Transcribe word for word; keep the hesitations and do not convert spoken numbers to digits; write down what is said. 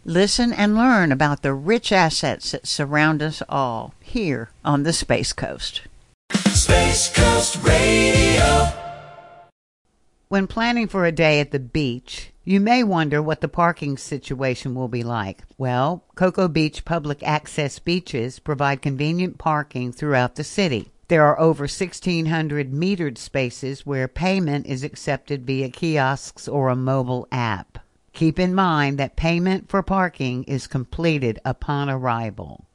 Listen and learn about the rich assets that surround us all here on the Space Coast. Space Coast Radio. When planning for a day at the beach, you may wonder what the parking situation will be like. Well, Cocoa Beach Public Access Beaches provide convenient parking throughout the city. There are over sixteen hundred metered spaces where payment is accepted via kiosks or a mobile app. Keep in mind that payment for parking is completed upon arrival.